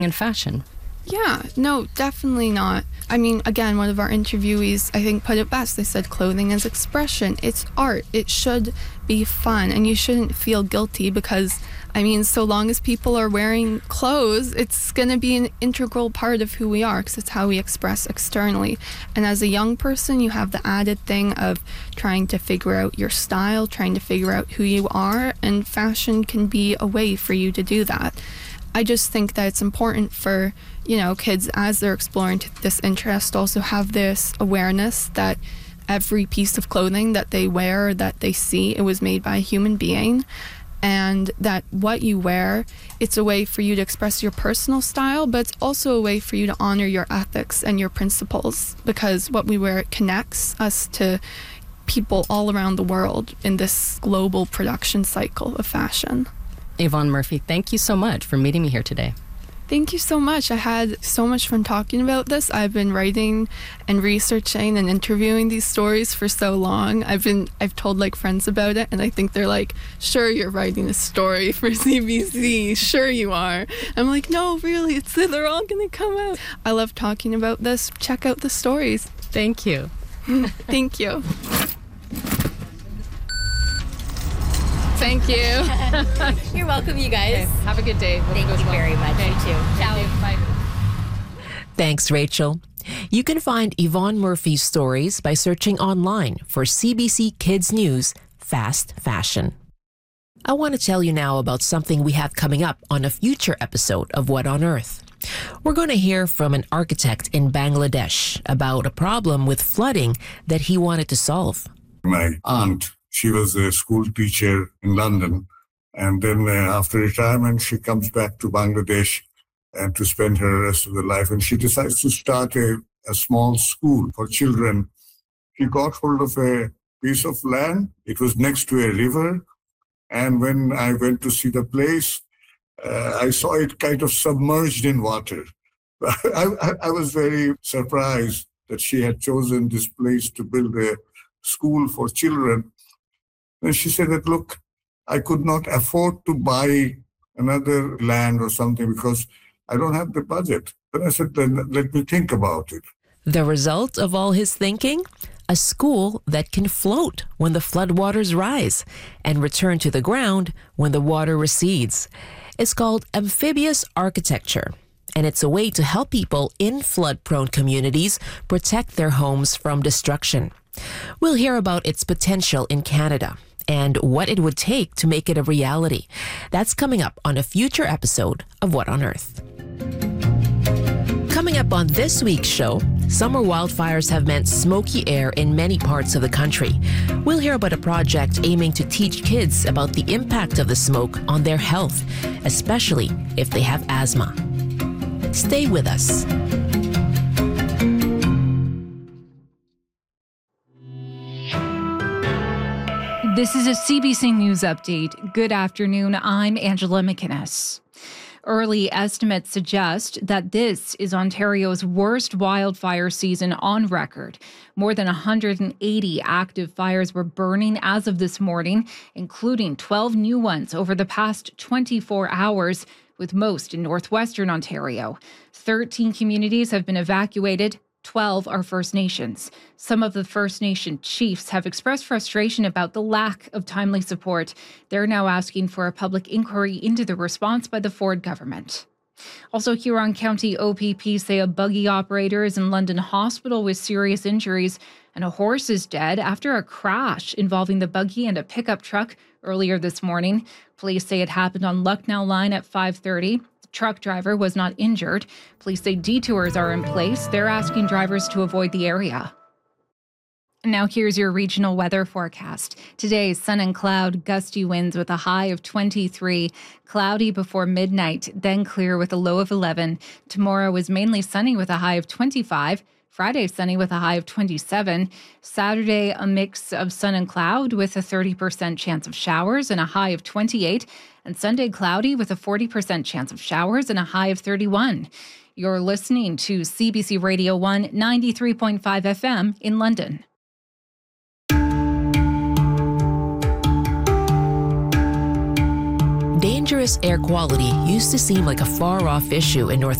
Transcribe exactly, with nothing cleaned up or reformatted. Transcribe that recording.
and fashion. Yeah, no, definitely not. I mean, again, one of our interviewees, I think, put it best. They said clothing is expression. It's art. It should be fun, and you shouldn't feel guilty because, I mean, so long as people are wearing clothes, it's going to be an integral part of who we are because it's how we express externally. And as a young person, you have the added thing of trying to figure out your style, trying to figure out who you are, and fashion can be a way for you to do that. I just think that it's important for, you know, kids as they're exploring this interest also have this awareness that every piece of clothing that they wear or that they see, it was made by a human being, and that what you wear, it's a way for you to express your personal style, but it's also a way for you to honor your ethics and your principles, because what we wear connects us to people all around the world in this global production cycle of fashion. Yvonne Murphy, thank you so much for meeting me here today. Thank you so much. I had so much fun talking about this. I've been writing and researching and interviewing these stories for so long. I've been I've told like friends about it, and I think they're like, "Sure, you're writing a story for C B C. Sure you are." I'm like, "No, really, it's they're all going to come out." I love talking about this. Check out the stories. Thank you. Thank you. Thank you. You're welcome, you guys. Okay, have a good day. Hope Thank it goes you well. very much. Okay. You too. Ciao. Bye. Thanks, Rachel. You can find Yvonne Murphy's stories by searching online for C B C Kids News Fast Fashion. I want to tell you now about something we have coming up on a future episode of What on Earth. We're going to hear from an architect in Bangladesh about a problem with flooding that he wanted to solve. My aunt, she was a school teacher in London. And then uh, after retirement, she comes back to Bangladesh and to spend her rest of her life. And she decides to start a, a small school for children. She got hold of a piece of land. It was next to a river. And when I went to see the place, uh, I saw it kind of submerged in water. I, I, I was very surprised that she had chosen this place to build a school for children. And she said that, look, I could not afford to buy another land or something because I don't have the budget. Then I said, then let me think about it. The result of all his thinking? A school that can float when the floodwaters rise and return to the ground when the water recedes. It's called amphibious architecture, and it's a way to help people in flood-prone communities protect their homes from destruction. We'll hear about its potential in Canada and what it would take to make it a reality. That's coming up on a future episode of What on Earth. Coming up on this week's show, summer wildfires have meant smoky air in many parts of the country. We'll hear about a project aiming to teach kids about the impact of the smoke on their health, especially if they have asthma. Stay with us. This is a C B C News update. Good afternoon. I'm Angela McInnes. Early estimates suggest that this is Ontario's worst wildfire season on record. More than one hundred eighty active fires were burning as of this morning, including twelve new ones over the past twenty-four hours, with most in northwestern Ontario. thirteen communities have been evacuated. twelve are First Nations. Some of the First Nation chiefs have expressed frustration about the lack of timely support. They're now asking for a public inquiry into the response by the Ford government. Also, Huron County O P P say a buggy operator is in London Hospital with serious injuries, and a horse is dead after a crash involving the buggy and a pickup truck earlier this morning. Police say it happened on Lucknow Line at five thirty. Truck driver was not injured. Police say detours are in place. They're asking drivers to avoid the area. Now here's your regional weather forecast. Today, sun and cloud, gusty winds with a high of twenty-three, cloudy before midnight, then clear with a low of eleven. Tomorrow is mainly sunny with a high of twenty-five. Friday, sunny with a high of twenty-seven. Saturday, a mix of sun and cloud with a thirty percent chance of showers and a high of twenty-eight. And Sunday, cloudy with a forty percent chance of showers and a high of thirty-one. You're listening to C B C Radio one ninety-three point five F M in London. Dangerous air quality used to seem like a far-off issue in North